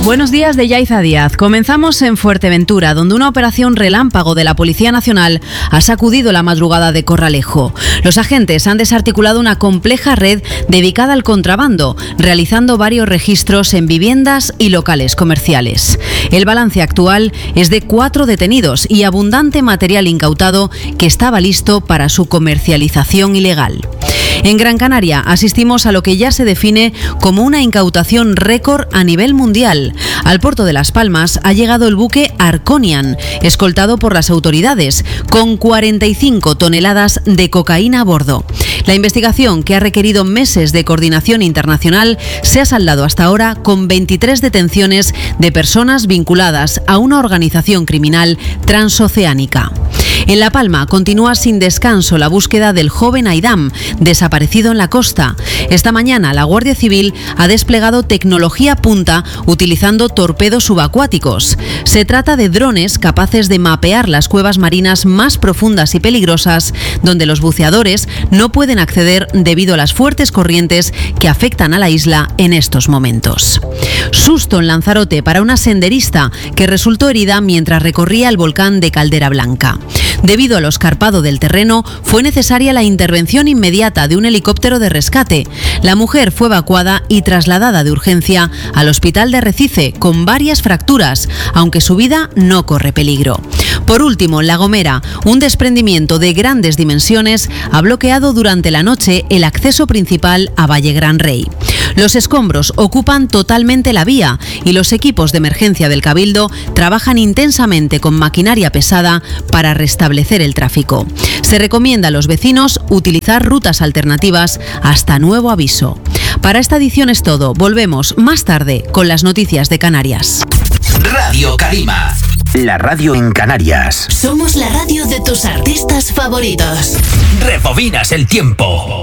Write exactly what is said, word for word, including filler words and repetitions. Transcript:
Buenos días de Yaiza Díaz. Comenzamos en Fuerteventura, donde una operación relámpago de la Policía Nacional ha sacudido la madrugada de Corralejo. Los agentes han desarticulado una compleja red dedicada al contrabando, realizando varios registros en viviendas y locales comerciales. El balance actual es de cuatro detenidos y abundante material incautado que estaba listo para su comercialización ilegal. En Gran Canaria asistimos a lo que ya se define como una incautación récord a nivel mundial. Al puerto de Las Palmas ha llegado el buque Arconian, escoltado por las autoridades, con cuarenta y cinco toneladas de cocaína a bordo. La investigación, que ha requerido meses de coordinación internacional, se ha saldado hasta ahora con veintitrés detenciones de personas vinculadas a una organización criminal transoceánica. En La Palma continúa sin descanso la búsqueda del joven Aidam, desaparecido en la costa. Esta mañana la Guardia Civil ha desplegado tecnología punta utilizando torpedos subacuáticos. Se trata de drones capaces de mapear las cuevas marinas más profundas y peligrosas, donde los buceadores no pueden acceder debido a las fuertes corrientes que afectan a la isla en estos momentos. Susto en Lanzarote para una senderista que resultó herida mientras recorría el volcán de Caldera Blanca. Debido al escarpado del terreno, fue necesaria la intervención inmediata de un helicóptero de rescate. La mujer fue evacuada y trasladada de urgencia al hospital de Arrecife con varias fracturas, aunque su vida no corre peligro. Por último, en La Gomera, un desprendimiento de grandes dimensiones ha bloqueado durante la noche el acceso principal a Valle Gran Rey. Los escombros ocupan totalmente la vía y los equipos de emergencia del Cabildo trabajan intensamente con maquinaria pesada para restablecer el tráfico. Se recomienda a los vecinos utilizar rutas alternativas hasta nuevo aviso. Para esta edición es todo. Volvemos más tarde con las noticias de Canarias. Radio Calima, la radio en Canarias. Somos la radio de tus artistas favoritos. Rebobinas el tiempo.